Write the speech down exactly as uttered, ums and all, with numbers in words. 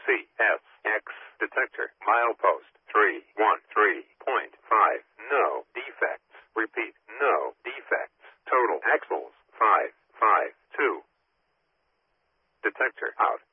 C S X detector. Milepost three one three point five. No defects. Repeat, no defects. Total axles five five two. Detector out.